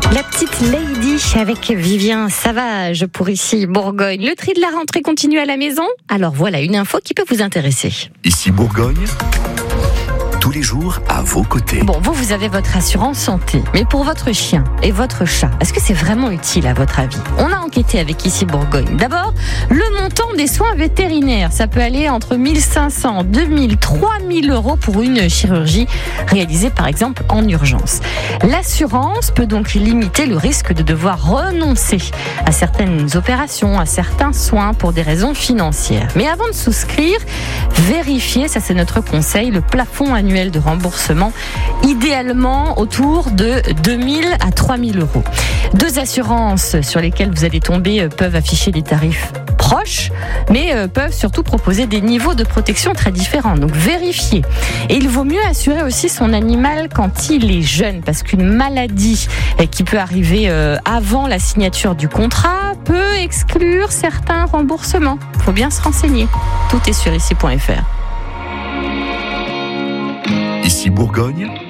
La petite Lady avec Vivien Savage pour ici Bourgogne. Le tri de la rentrée continue à la maison. Alors voilà une info qui peut vous intéresser. Ici Bourgogne, tous les jours à vos côtés. Bon, vous avez votre assurance santé, mais pour votre chien et votre chat, est-ce que c'est vraiment utile à votre avis ? On a enquêté avec ici Bourgogne. D'abord, le montant des soins vétérinaires. Ça peut aller entre 1500, 2000, 3000 euros pour une chirurgie réalisée par exemple en urgence. L'assurance peut donc limiter le risque de devoir renoncer à certaines opérations, à certains soins pour des raisons financières. Mais avant de souscrire, vérifiez, ça c'est notre conseil, le plafond annuel de remboursement, idéalement autour de 2000 à 3000 euros. Deux assurances sur lesquelles vous allez tomber peuvent afficher des tarifs proches, mais peuvent surtout proposer des niveaux de protection très différents. Donc vérifiez. Et il vaut mieux assurer aussi son animal quand il est jeune, parce qu'une maladie qui peut arriver avant la signature du contrat peut exclure certains remboursements. Il faut bien se renseigner. Tout est sur ici.fr. Ici Bourgogne,